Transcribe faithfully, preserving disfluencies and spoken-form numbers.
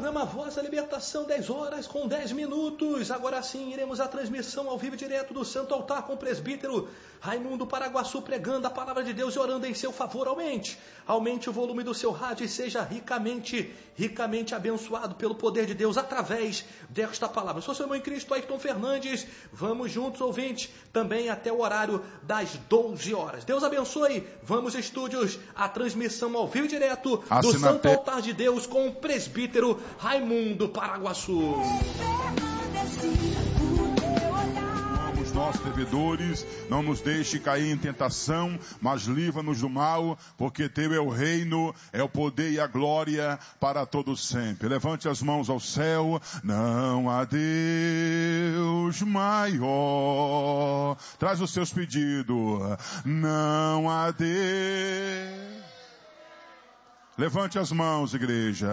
programa Voz da Libertação, dez horas com dez minutos. Agora sim, iremos à transmissão ao vivo direto do Santo Altar com o presbítero Raimundo Paraguaçu pregando a palavra de Deus e orando em seu favor. Aumente, aumente o volume do seu rádio e seja ricamente, ricamente abençoado pelo poder de Deus através desta palavra. Sou seu irmão em Cristo, Ayrton Fernandes. Vamos juntos, ouvinte, também até o horário das doze horas. Deus abençoe. Vamos, estúdios, a transmissão ao vivo direto do Santo Altar de Deus com o presbítero Raimundo Paraguaçu. Nós devedores, não nos deixe cair em tentação, mas livra-nos do mal, porque teu é o reino, é o poder e a glória para todos sempre. Levante as mãos ao céu, não há Deus maior. Traz os seus pedidos, não há Deus. Levante as mãos, igreja.